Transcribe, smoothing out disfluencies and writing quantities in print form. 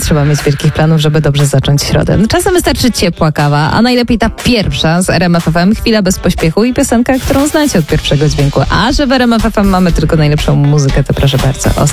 trzeba mieć wielkich planów, żeby dobrze zacząć środę. Czasem wystarczy ciepła kawa, a najlepiej ta pierwsza z RMF FM, chwila bez pośpiechu i piosenka, którą znacie od pierwszego dźwięku. A że w RMF FM mamy tylko najlepszą muzykę, to proszę bardzo.